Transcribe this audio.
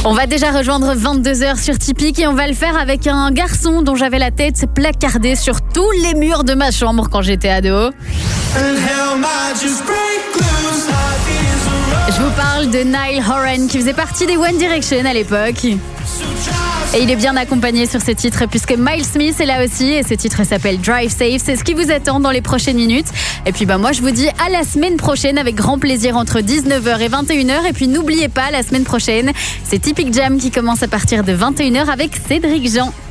On va déjà rejoindre 22h sur Typique et on va le faire avec un garçon dont j'avais la tête placardée sur tous les murs de ma chambre quand j'étais ado. Je vous parle de Niall Horan qui faisait partie des One Direction à l'époque. Et il est bien accompagné sur ce titre puisque Miles Smith est là aussi et ce titre s'appelle Drive Safe. C'est ce qui vous attend dans les prochaines minutes. Et puis moi je vous dis à la semaine prochaine avec grand plaisir entre 19h et 21h. Et puis n'oubliez pas, la semaine prochaine, c'est Typique Jam qui commence à partir de 21h avec Cédric Jean.